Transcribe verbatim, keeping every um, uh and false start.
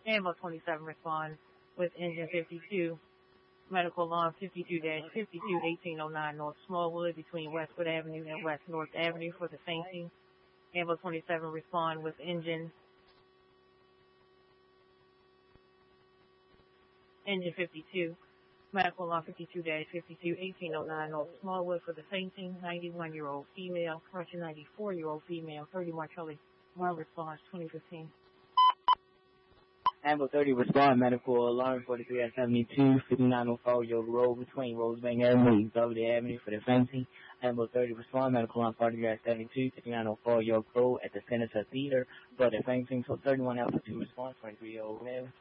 Ambulance twenty-seven respond with engine fifty-two. Medical alarm fifty-two dash fifty-two, eighteen oh nine North Smallwood between Westwood Avenue and West North Avenue for the fainting. Ambulance twenty-seven respond with engine engine fifty-two. Medical alarm fifty-two dash fifty-two, eighteen oh nine North Smallwood for the fainting. ninety-one-year-old female, correction ninety-four-year-old female, thirty-one Charlie one response twenty fifteen. Ambulance thirty respond, medical alarm forty-three at seventy-two, fifty-nine oh four Yoga Road between Rosebank Avenue and Belvedere Avenue for the fainting. Ambulance thirty respond, medical alarm forty-three at seventy-two, fifty-nine oh four Yoga Road at the Senator Theater for the fainting. So thirty-one Alpha two response, twenty-three year old male.